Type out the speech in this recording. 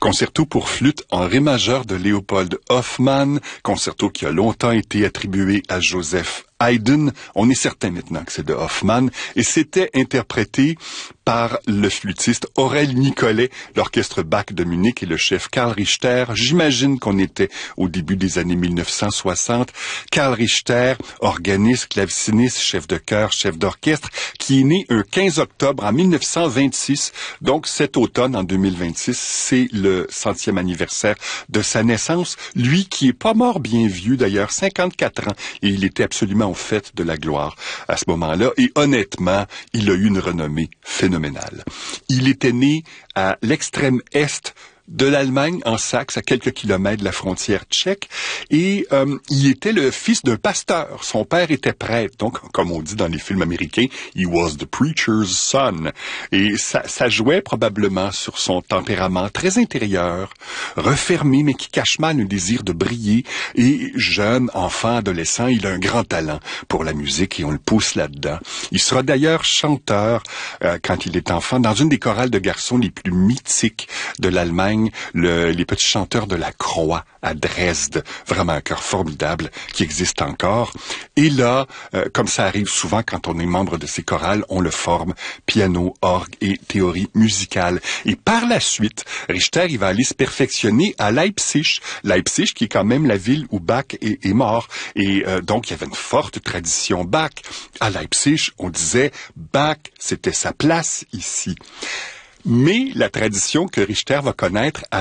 Concerto pour flûte en ré majeur de Leopold Hoffmann, concerto qui a longtemps été attribué à Joseph Haydn. On est certain maintenant que c'est de Hoffmann, et c'était interprété par le flûtiste Aurel Nicolet, l'orchestre Bach de Munich et le chef Karl Richter. J'imagine qu'on était au début des années 1960. Karl Richter, organiste, claveciniste, chef de chœur, chef d'orchestre, qui est né un 15 octobre en 1926. Donc cet automne, en 2026, c'est le 100e anniversaire de sa naissance. Lui qui est pas mort bien vieux d'ailleurs, 54 ans, et il était absolument au fait de la gloire à ce moment-là. Et honnêtement, il a eu une renommée phénoménale. Il était né à l'extrême est de l'Allemagne, en Saxe, à quelques kilomètres de la frontière tchèque, et il était le fils d'un pasteur. Son père était prêtre, donc, comme on dit dans les films américains, he was the preacher's son. Et ça jouait probablement sur son tempérament très intérieur, refermé, mais qui cache mal un désir de briller. Et jeune, enfant, adolescent, il a un grand talent pour la musique et on le pousse là-dedans. Il sera d'ailleurs chanteur quand il est enfant dans une des chorales de garçons les plus mythiques de l'Allemagne, les petits chanteurs de la Croix à Dresde. Vraiment un chœur formidable qui existe encore. Et là, comme ça arrive souvent quand on est membre de ces chorales, on le forme piano, orgue et théorie musicale. Et par la suite, Richter, il va aller se perfectionner à Leipzig. Leipzig, qui est quand même la ville où Bach est mort. Et donc, il y avait une forte tradition Bach. À Leipzig, on disait Bach, c'était sa place ici. Mais la tradition que Richter va connaître